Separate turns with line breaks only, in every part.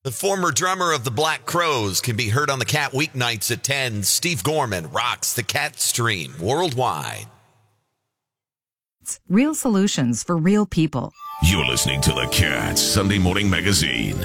The former drummer of the Black Crowes can be heard on the Cat weeknights at 10. Steve Gorman rocks the Cat stream worldwide.
Real solutions for real people.
You're listening to the Cat Sunday Morning Magazine.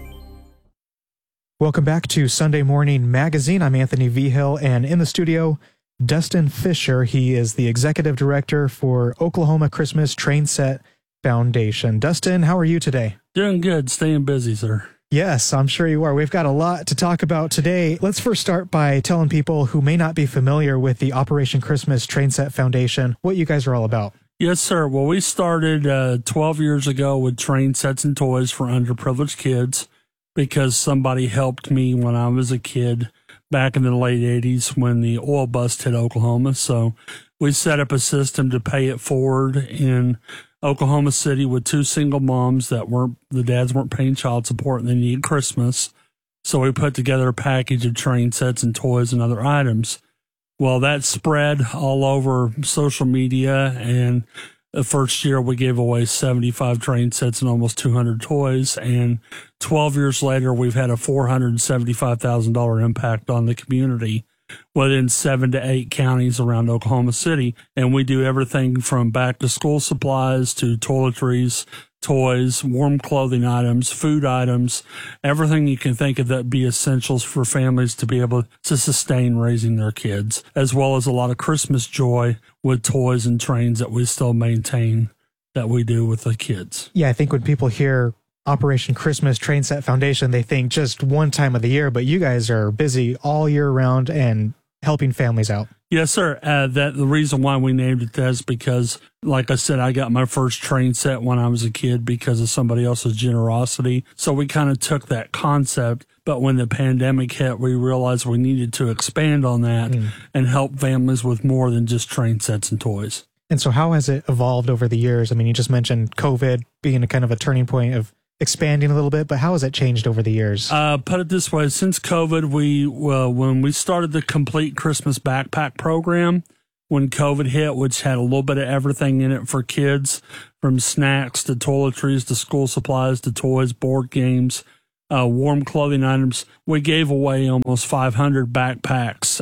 Welcome back to Sunday Morning Magazine. I'm Anthony Vigil, and in the studio, Dustin Fisher. He is the executive director for Oklahoma Christmas Train Set Foundation. Dustin, how are you today?
Doing good. Staying busy, sir.
Yes, I'm sure you are. We've got a lot to talk about today. Let's first start by telling people who may not be familiar with the Operation Christmas Train Set Foundation what you guys are all about.
Yes, sir. Well, we started 12 years ago with train sets and toys for underprivileged kids because somebody helped me when I was a kid back in the late 80s when the oil bust hit Oklahoma. So we set up a system to pay it forward in Oklahoma City with two single moms the dads weren't paying child support and they needed Christmas. So we put together a package of train sets and toys and other items. Well, that spread all over social media, and the first year we gave away 75 train sets and almost 200 toys. And 12 years later, we've had a $475,000 impact on the community within 7 to 8 counties around Oklahoma City. And we do everything from back to school supplies to toiletries, toys, warm clothing items, food items, everything you can think of that be essentials for families to be able to sustain raising their kids, as well as a lot of Christmas joy with toys and trains that we still maintain that we do with the kids.
Yeah, I think when people hear Operation Christmas Train Set Foundation, they think just one time of the year, but you guys are busy all year round and helping families out.
Yes, sir. The reason why we named it that is because, like I said, I got my first train set when I was a kid because of somebody else's generosity. So we kind of took that concept, but when the pandemic hit, we realized we needed to expand on that and help families with more than just train sets and toys.
And so how has it evolved over the years? I mean, you just mentioned COVID being a kind of a turning point of expanding a little bit, but how has it changed over the years?
Put it this way, since COVID, when we started the Complete Christmas Backpack Program, when COVID hit, which had a little bit of everything in it for kids, from snacks to toiletries to school supplies to toys, board games, warm clothing items, we gave away almost 500 backpacks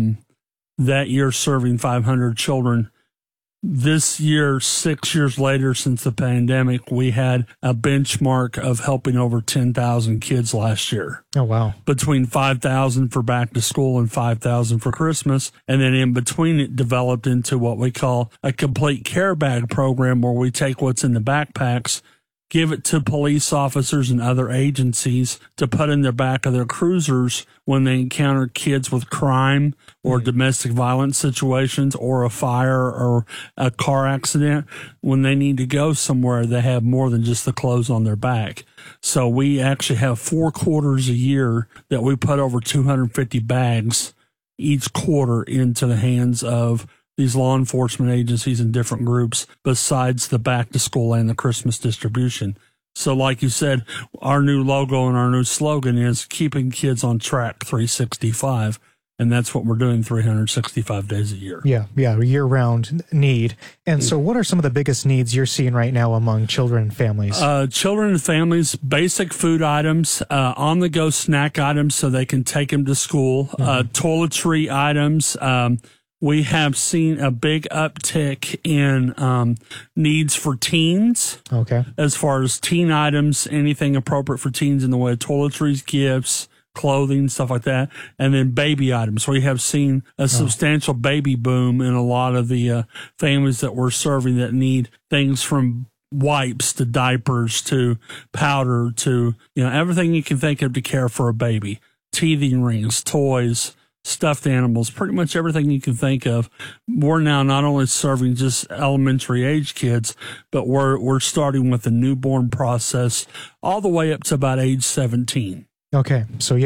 that year, serving 500 children. This year, 6 years later since the pandemic, we had a benchmark of helping over 10,000 kids last year.
Oh, wow.
Between 5,000 for back to school and 5,000 for Christmas. And then in between, it developed into what we call a complete care bag program, where we take what's in the backpacks, give it to police officers and other agencies to put in the back of their cruisers when they encounter kids with crime or domestic violence situations or a fire or a car accident. When they need to go somewhere, they have more than just the clothes on their back. So we actually have 4 quarters a year that we put over 250 bags each quarter into the hands of these law enforcement agencies and different groups, besides the back to school and the Christmas distribution. So like you said, our new logo and our new slogan is keeping kids on track 365. And that's what we're doing 365 days a year. Yeah,
year-round need. And so what are some of the biggest needs you're seeing right now among children and families?
Children and families, basic food items, on-the-go snack items so they can take them to school, toiletry items. We have seen a big uptick in needs for teens.
Okay.
As far as teen items, anything appropriate for teens in the way of toiletries, gifts, clothing, stuff like that. And then baby items. We have seen a substantial baby boom in a lot of the families that we're serving that need things from wipes to diapers to powder to, everything you can think of to care for a baby. Teething rings, toys, stuffed animals, pretty much everything you can think of. We're now not only serving just elementary age kids, but we're starting with the newborn process all the way up to about age 17.
Okay. So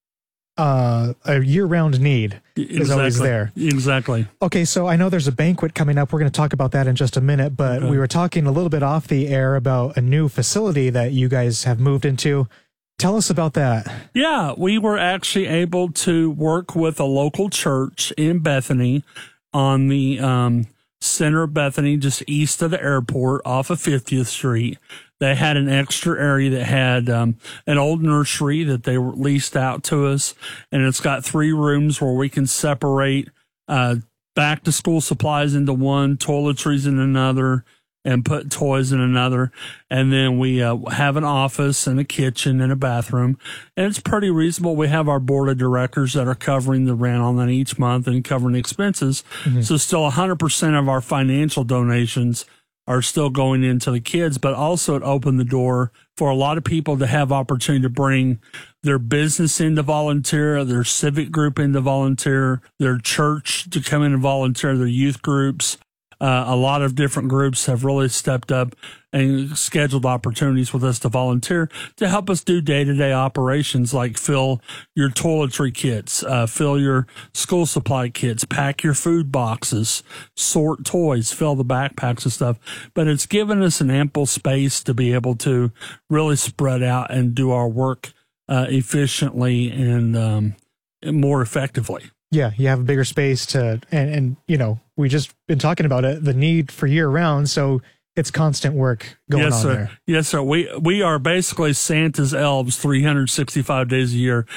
a year-round need is always there.
Exactly.
Okay. So I know there's a banquet coming up. We're going to talk about that in just a minute, but we were talking a little bit off the air about a new facility that you guys have moved into. Tell us about that.
Yeah, we were actually able to work with a local church in Bethany on the center of Bethany, just east of the airport off of 50th Street. They had an extra area that had an old nursery that they leased out to us, and it's got 3 rooms where we can separate back to school supplies into one, toiletries in another, and put toys in another. And then we have an office and a kitchen and a bathroom. And it's pretty reasonable. We have our board of directors that are covering the rent on that each month and covering the expenses. Mm-hmm. So still 100% of our financial donations are still going into the kids, but also it opened the door for a lot of people to have opportunity to bring their business in to volunteer, their civic group in to volunteer, their church to come in and volunteer, their youth groups. A lot of different groups have really stepped up and scheduled opportunities with us to volunteer to help us do day-to-day operations like fill your toiletry kits, fill your school supply kits, pack your food boxes, sort toys, fill the backpacks and stuff. But it's given us an ample space to be able to really spread out and do our work efficiently and more effectively.
Yeah, you have a bigger space to, and you know, we just been talking about it, the need for year round. So it's constant work going on there.
Yes, sir. We are basically Santa's elves 365 days a year.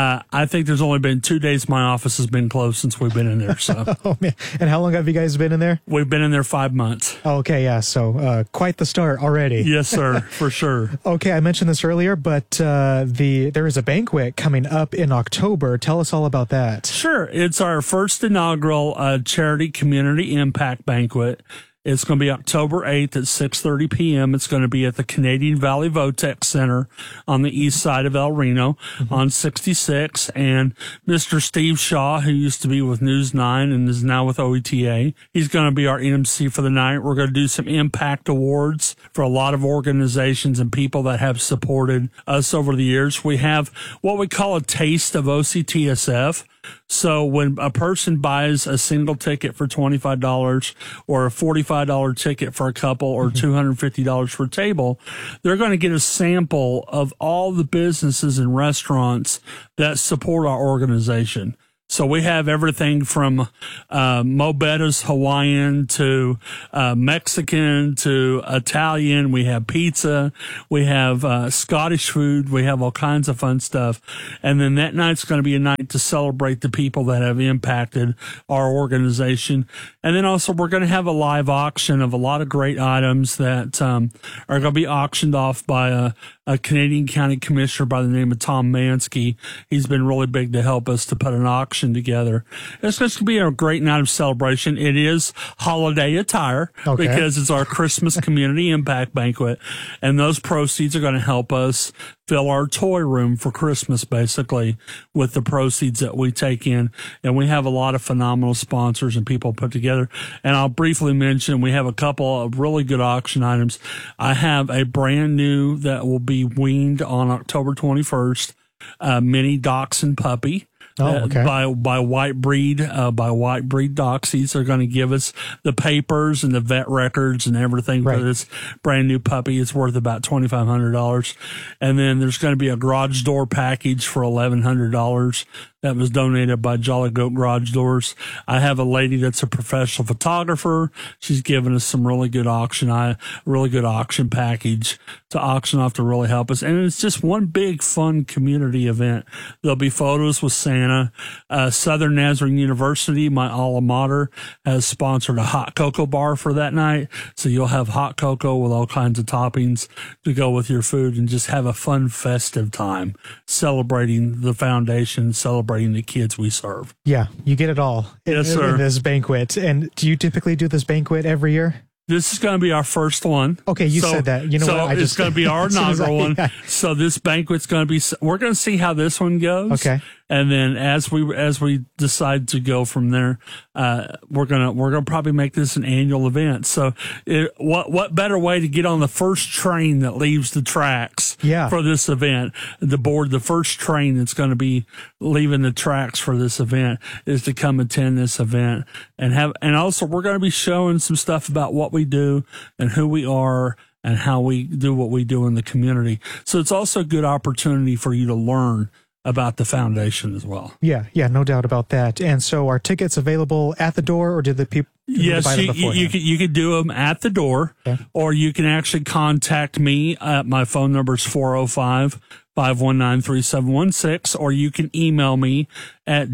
I think there's only been 2 days my office has been closed since we've been in there. So.
Oh, man. And how long have you guys been in there?
We've been in there 5 months.
Okay, yeah. So quite the start already.
Yes, sir, for sure.
Okay, I mentioned this earlier, but there is a banquet coming up in October. Tell us all about that.
Sure. It's our first inaugural charity community impact banquet. It's going to be October 8th at 6:30 p.m. It's going to be at the Canadian Valley Votech Center on the east side of El Reno on 66. And Mr. Steve Shaw, who used to be with News 9 and is now with OETA, he's going to be our MC for the night. We're going to do some impact awards for a lot of organizations and people that have supported us over the years. We have what we call a taste of OCTSF. So when a person buys a single ticket for $25 or a $45 ticket for a couple or $250 for a table, they're going to get a sample of all the businesses and restaurants that support our organization. So we have everything from Mo Betta's Hawaiian to Mexican to Italian. We have pizza. We have Scottish food. We have all kinds of fun stuff. And then that night's going to be a night to celebrate the people that have impacted our organization. And then also we're going to have a live auction of a lot of great items that are going to be auctioned off by a Canadian County Commissioner by the name of Tom Mansky. He's been really big to help us to put an auction together. It's going to be a great night of celebration. It is holiday attire because it's our Christmas community impact banquet. And those proceeds are going to help us fill our toy room for Christmas, basically, with the proceeds that we take in. And we have a lot of phenomenal sponsors and people put together. And I'll briefly mention we have a couple of really good auction items. I have a brand new that will be weaned on October 21st, mini dachshund puppy. By White Breed Doxies. They're going to give us the papers and the vet records and everything for this brand new puppy. It's worth about $2,500. And then there's going to be a garage door package for $1,100 that was donated by Jolly Goat Garage Doors. I have a lady that's a professional photographer. She's given us some really good auction package to auction off to really help us. And it's just one big fun community event. There'll be photos with Santa. Southern Nazarene University, my alma mater, has sponsored a hot cocoa bar for that night. So you'll have hot cocoa with all kinds of toppings to go with your food and just have a fun festive time celebrating the foundation, celebrating the kids we serve.
Yeah, you get it all in this banquet. And do you typically do this banquet every year?
This is going to be our first one.
Okay, you said that. You know what?
It's going to be our inaugural one. So this banquet's going to be. We're going to see how this one goes.
Okay.
And then as we decide to go from there, we're gonna probably make this an annual event. So what better way to get on the first train that leaves the tracks for this event? The first train that's going to be leaving the tracks for this event is to come attend this event and also we're going to be showing some stuff about what we do and who we are and how we do what we do in the community. So it's also a good opportunity for you to learn about the foundation as well.
Yeah, no doubt about that. And so are tickets available at the door, or did the people
Yes,
buy them
you
beforehand?
could do them at the door,
Okay.
or you can actually contact me. My phone number is 405-519-3716, or you can email me at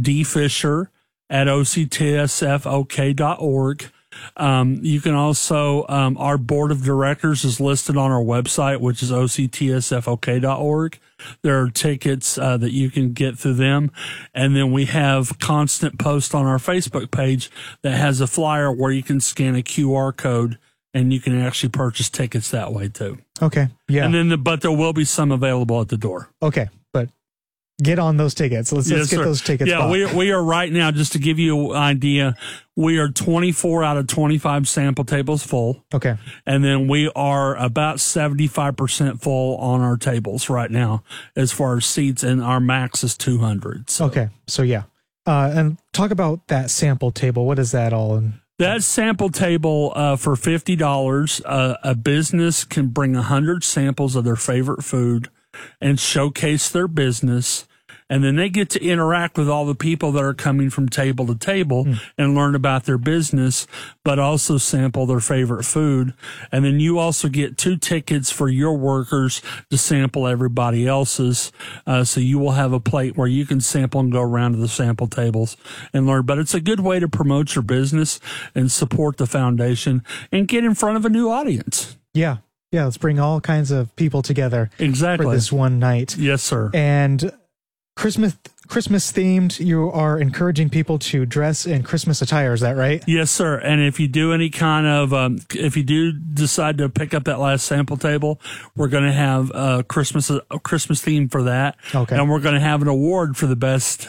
dfisher@octsfok.org. You can also, our board of directors is listed on our website, which is octsfok.org. There are tickets that you can get through them. And then we have constant posts on our Facebook page that has a flyer where you can scan a QR code and you can actually purchase tickets that way too.
Okay, yeah.
And then, but there will be some available at the door.
Okay, but get on those tickets. Let's
Yes,
get
sir.
those tickets.
Yeah,
bought.
we are right now, just to give you an idea, we are 24 out of 25 sample tables full.
Okay.
And then we are about 75% full on our tables right now as far as seats, and our max is 200. So
Okay. So yeah. And talk about that sample table. What is that all?
that sample table for $50, a business can bring 100 samples of their favorite food and showcase their business. And then they get to interact with all the people that are coming from table to table and learn about their business, but also sample their favorite food. And then you also get 2 tickets for your workers to sample everybody else's. So you will have a plate where you can sample and go around to the sample tables and learn. But it's a good way to promote your business and support the foundation and get in front of a new audience.
Yeah. Yeah. Let's bring all kinds of people together
Exactly.
for this one night.
Yes, sir.
And Christmas themed, you are encouraging people to dress in Christmas attire. Is that right?
Yes, sir. And if you do any kind of, if you do decide to pick up that last sample table, we're going to have a Christmas theme for that.
Okay.
And we're going to have an award for the best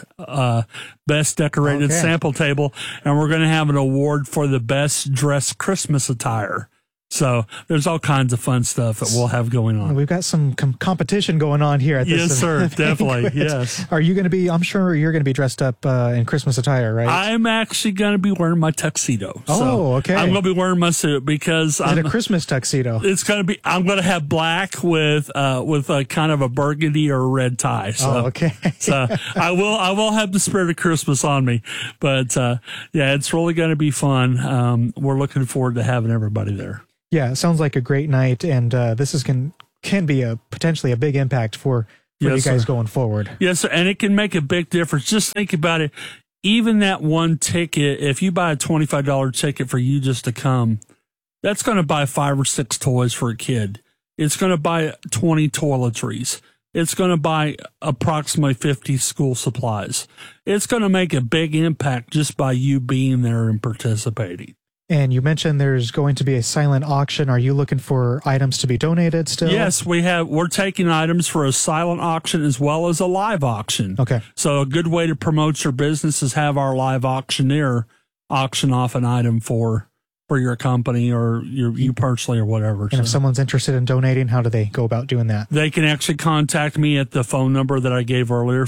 decorated
Okay.
sample table. And we're going to have an award for the best dressed Christmas attire. So there's all kinds of fun stuff that we'll have going on.
We've got some competition going on here at this
Yes, sir.
event.
Definitely. Yes.
Are you going to be, I'm sure you're going to be dressed up in Christmas attire, right?
I'm actually going to be wearing my tuxedo.
Oh, okay.
I'm going to be wearing my suit because
Is it a Christmas tuxedo?
it's going to be, I'm going to have black with a kind of a burgundy or a red tie. So,
Oh, okay.
so I will have the spirit of Christmas on me, but, yeah, it's really going to be fun. We're looking forward to having everybody there.
Yeah, it sounds like a great night, and this is can be a potentially a big impact for
Yes,
you guys
sir.
going forward.
Yes, sir. And it can make a big difference. Just think about it. Even that one ticket, if you buy a $25 ticket for you just to come, that's going to buy 5 or 6 toys for a kid. It's going to buy 20 toiletries. It's going to buy approximately 50 school supplies. It's going to make a big impact just by you being there and participating.
And you mentioned there's going to be a silent auction. Are you looking for items to be donated still?
Yes, we're taking items for a silent auction as well as a live auction.
Okay.
So a good way to promote your business is have our live auctioneer auction off an item for your company or you personally or whatever.
And if someone's interested in donating, how do they go about doing that?
They can actually contact me at the phone number that I gave earlier,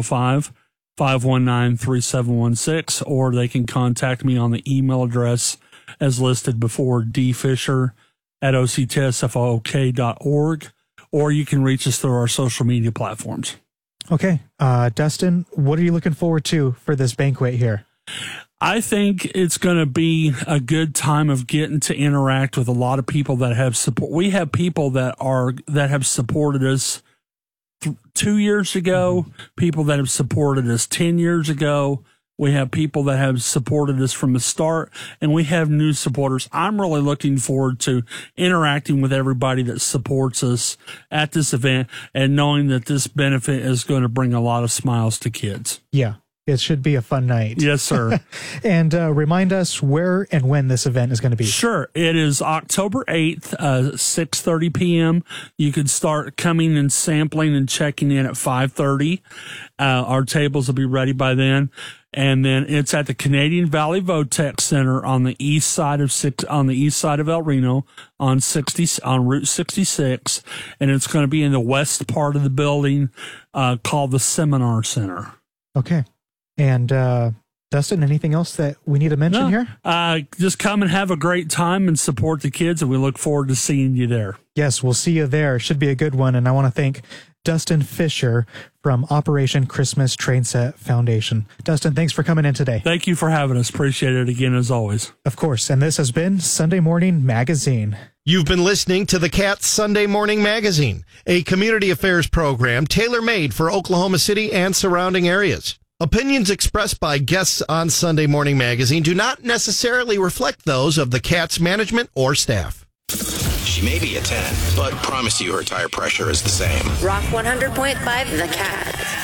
405-519-3716, or they can contact me on the email address as listed before, dfisher@octsfok.org, or you can reach us through our social media platforms.
Okay. Dustin, what are you looking forward to for this banquet here?
I think it's going to be a good time of getting to interact with a lot of people that have support. We have people that have supported us 2 years ago, people that have supported us 10 years ago. We have people that have supported us from the start, and we have new supporters. I'm really looking forward to interacting with everybody that supports us at this event and knowing that this benefit is going to bring a lot of smiles to kids.
Yeah, it should be a fun night.
Yes, sir.
And remind us where and when this event is going to be.
Sure. It is October 8th, 6:30 p.m. You can start coming and sampling and checking in at 5:30. Our tables will be ready by then. And then it's at the Canadian Valley Votex Center on the east side of El Reno on Route 66. And it's going to be in the west part of the building, called the Seminar Center.
Okay. And Dustin, anything else that we need to mention here?
Just come and have a great time and support the kids, and we look forward to seeing you there.
Yes, we'll see you there. Should be a good one. And I want to thank Dustin Fisher from Operation Christmas Train Set Foundation. Dustin, thanks for coming in today.
Thank you for having us. Appreciate it again, as always.
Of course. And this has been Sunday Morning Magazine.
You've been listening to the Cat's Sunday Morning Magazine, a community affairs program tailor-made for Oklahoma City and surrounding areas. Opinions expressed by guests on Sunday Morning Magazine do not necessarily reflect those of the Cat's management or staff.
She may be a 10, but promise you her tire pressure is the same.
Rock 100.5 The Cat.